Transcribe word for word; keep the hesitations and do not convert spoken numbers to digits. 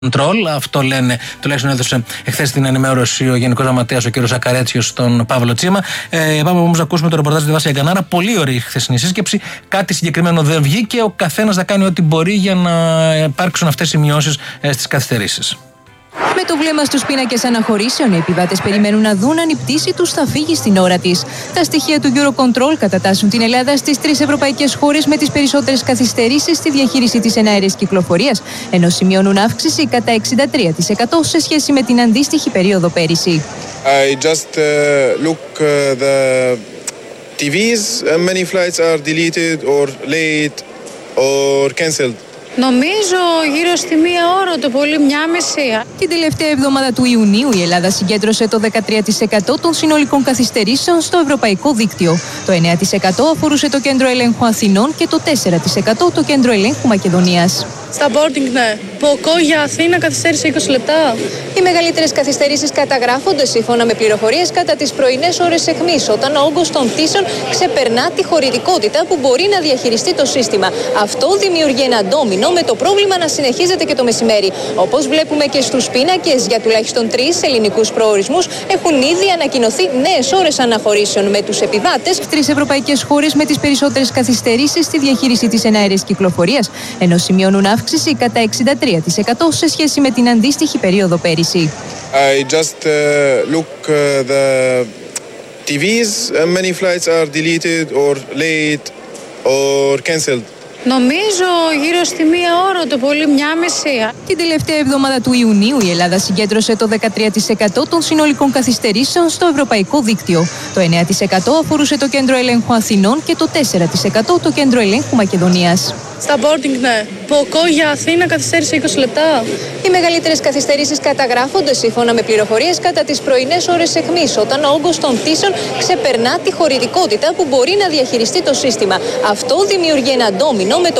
Control, αυτό λένε, τουλάχιστον έδωσε εχθές την ενημέρωση ο Γενικός Γραμματέας, ο κ. Σακαρέτσιος, στον Παύλο Τσίμα. Ε, πάμε όμως να ακούσουμε το ρεπορτάζ του Βάσια Γκανάρα. Πολύ ωραία η χθεσινή σύσκεψη. Κάτι συγκεκριμένο δεν βγήκε. Ο καθένας θα κάνει ό,τι μπορεί για να υπάρξουν αυτές οι μειώσεις ε, στις καθυστερήσεις. Με το βλέμμα στους πίνακες αναχωρήσεων, οι επιβάτες περιμένουν να δουν αν η πτήση τους θα φύγει στην ώρα της. Τα στοιχεία του Eurocontrol κατατάσσουν την Ελλάδα στις τρεις ευρωπαϊκές χώρες με τις περισσότερες καθυστερήσεις στη διαχείριση της εναέρειας κυκλοφορίας, ενώ σημειώνουν αύξηση κατά εξήντα τρία τοις εκατό σε σχέση με την αντίστοιχη περίοδο πέρυσι. I just uh, look uh, the τι βις. Uh, many flights are deleted or late or cancelled. Νομίζω γύρω στη μία ώρα, το πολύ μια μισή. Την τελευταία εβδομάδα του Ιουνίου η Ελλάδα συγκέντρωσε το δεκατρία τοις εκατό των συνολικών καθυστερήσεων στο ευρωπαϊκό δίκτυο. Το εννέα τοις εκατό αφορούσε το κέντρο ελέγχου Αθηνών και το τέσσερα τοις εκατό το κέντρο ελέγχου Μακεδονίας. Στα boarding, ναι. Ποκό για Αθήνα καθυστέρησε είκοσι λεπτά. Οι μεγαλύτερες καθυστερήσεις καταγράφονται σύμφωνα με πληροφορίες κατά τις πρωινές ώρες αιχμής, όταν ο όγκος των πτήσεων ξεπερνά τη χωρητικότητα που μπορεί να διαχειριστεί το σύστημα. Αυτό δημιουργεί ένα ντόμινο, με το πρόβλημα να συνεχίζεται και το μεσημέρι. Όπως βλέπουμε και στους πίνακες, για τουλάχιστον τρεις ελληνικούς προορισμούς έχουν ήδη ανακοινωθεί νέες ώρες αναχωρήσεων με τους επιβάτες. Τρεις ευρωπαϊκές χώρες με τις περισσότερες καθυστερήσεις στη διαχείριση της εναέρειας κυκλοφορίας, ενώ σημειώνουν αύξηση κατά εξήντα τρία τοις εκατό σε σχέση με την αντίστοιχη περίοδο πέρυσι. I just uh, look uh, the τι βις. Uh, many flights are deleted or late or cancelled. Νομίζω γύρω στη μία ώρα, το πολύ μια μισή. Την τελευταία εβδομάδα του Ιουνίου η Ελλάδα συγκέντρωσε το δεκατρία τοις εκατό των συνολικών καθυστερήσεων στο ευρωπαϊκό δίκτυο. Το εννέα τοις εκατό αφορούσε το κέντρο ελέγχου Αθηνών και το τέσσερα τοις εκατό το κέντρο ελέγχου Μακεδονίας. Στα boarding, ναι. Ποκό για Αθήνα καθυστέρησε είκοσι λεπτά. Οι μεγαλύτερες καθυστερήσεις καταγράφονται σύμφωνα με πληροφορίες κατά τις πρωινές ώρες αιχμής, όταν ο όγκος των πτήσεων ξεπερνά τη χωρητικότητα που μπορεί να διαχειριστεί το σύστημα. Αυτό δημιουργεί ένα ντόμινο με το